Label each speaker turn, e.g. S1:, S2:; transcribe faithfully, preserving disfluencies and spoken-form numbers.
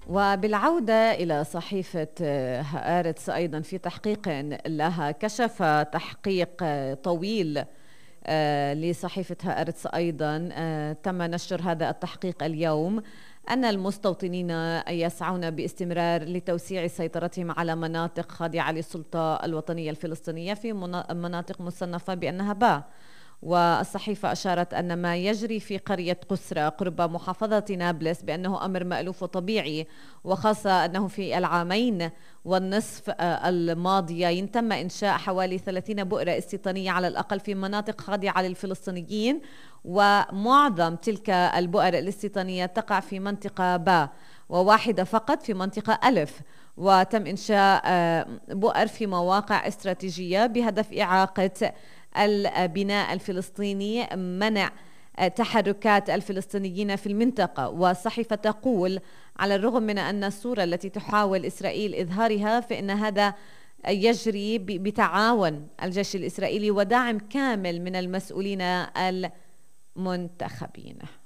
S1: وبالعودة إلى صحيفة هآرتس أيضا في تحقيق لها، كشف تحقيق طويل لصحيفة هآرتس أيضا تم نشر هذا التحقيق اليوم أن المستوطنين يسعون باستمرار لتوسيع سيطرتهم على مناطق خاضعة للسلطة الوطنية الفلسطينية في مناطق مصنفة بأنها با. والصحيفة أشارت أن ما يجري في قرية قسرة قرب محافظة نابلس بأنه أمر مألوف وطبيعي، وخاصة أنه في العامين والنصف الماضيين تم إنشاء حوالي ثلاثين بؤرة استيطانية على الأقل في مناطق خاضعة للفلسطينيين، ومعظم تلك البؤر الاستيطانية تقع في منطقة با وواحدة فقط في منطقة ألف. وتم إنشاء بؤر في مواقع استراتيجية بهدف إعاقة البناء الفلسطيني، منع تحركات الفلسطينيين في المنطقة. والصحيفة تقول على الرغم من أن الصورة التي تحاول إسرائيل إظهارها فإن هذا يجري بتعاون الجيش الإسرائيلي ودعم كامل من المسؤولين المنتخبين.